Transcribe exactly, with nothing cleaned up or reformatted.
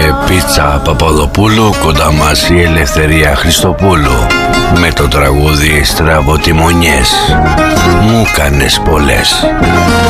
Πίτσα Παπαδοπούλου, κοντά μας η Ελευθερία Χριστοπούλου με το τραγούδι Στραβοτιμονιές. Μου κάνες πολλές.